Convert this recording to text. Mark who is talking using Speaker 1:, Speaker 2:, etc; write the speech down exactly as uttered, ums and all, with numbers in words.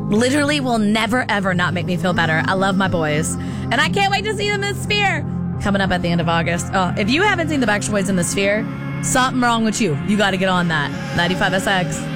Speaker 1: literally will never, ever not make me feel better. I love my boys. And I can't wait to see them in the Sphere. Coming up at the end of August. Oh, if you haven't seen the Backstreet Boys in the Sphere, something wrong with you. You got to get on that. ninety-five S X.